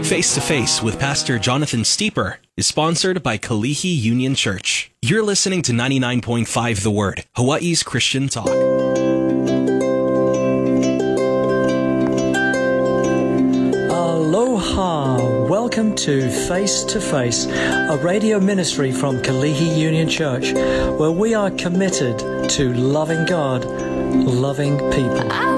Face to Face with Pastor Jonathan Steeper is sponsored by Kalihi Union Church. You're listening to 99.5 The Word, Hawaii's Christian talk. Aloha! Welcome to Face, a radio ministry from Kalihi Union Church, where we are committed to loving God, loving people.